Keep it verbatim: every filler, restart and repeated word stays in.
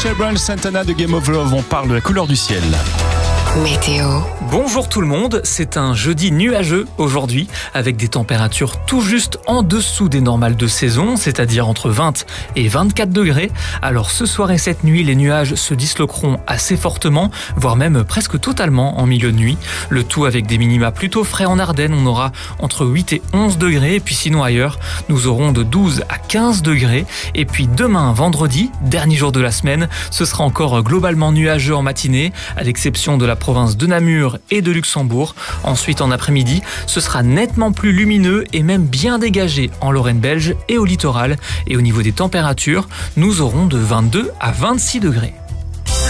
Michel Brown, Santana de Game of Love. On parle de la couleur du ciel. Météo. Bonjour tout le monde, c'est un jeudi nuageux aujourd'hui avec des températures tout juste en dessous des normales de saison, c'est-à-dire entre vingt et vingt-quatre degrés. Alors ce soir et cette nuit, les nuages se disloqueront assez fortement, voire même presque totalement en milieu de nuit. Le tout avec des minima plutôt frais en Ardennes, on aura entre huit et onze degrés, et puis sinon ailleurs, nous aurons de douze à quinze degrés. Et puis demain, vendredi, dernier jour de la semaine, ce sera encore globalement nuageux en matinée, à l'exception de la province de Namur et de Luxembourg. Ensuite, en après-midi, ce sera nettement plus lumineux et même bien dégagé en Lorraine belge et au littoral. Et au niveau des températures, nous aurons de vingt-deux à vingt-six degrés.